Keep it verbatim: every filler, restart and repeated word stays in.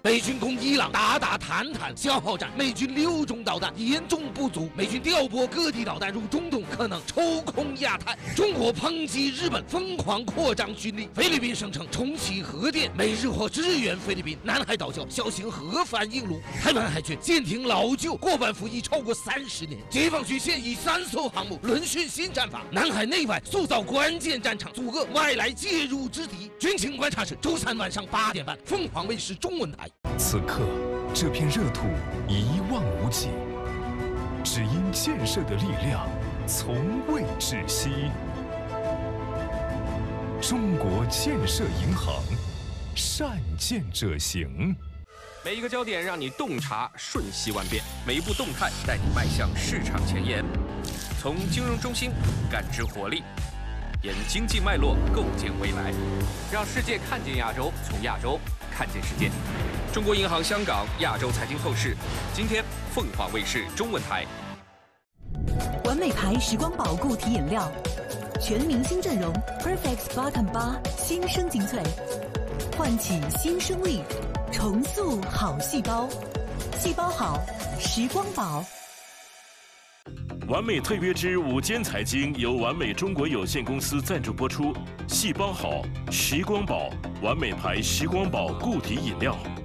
美军攻伊朗，打打谈谈消耗战，美军六种导弹严重不足，美军调拨各地导弹入中东，可能抽空亚太。中国抨击日本疯狂扩张军力，菲律宾声称重启核电，美日或支援菲律宾。南海岛礁小型核反应炉，台湾海军舰艇老旧，过半服役超过三十年。解放军现役三艘航母轮训新战法，南海内外塑造关键战场，阻遏外来介入之敌。军情观察室周三晚上八点半，凤凰卫视中文台。 此刻，这片热土一望无际，只因建设的力量从未止息。中国建设银行，善建者行。 每一个焦点让你洞察瞬息万变，每一步动态带你迈向市场前沿。从金融中心感知活力，沿经济脉络构建未来，让世界看见亚洲，从亚洲看见世界。中国银行香港亚洲财经透视，今天凤凰卫视中文台。 完美牌时光宝固体饮料，全明星阵容 ，Perfect Bottom 八新生精粹，唤起新生力，重塑好细胞，细胞好，时光宝。 完美特约之午间财经由完美中国有限公司赞助播出，细胞好，时光宝，完美牌时光宝固体饮料。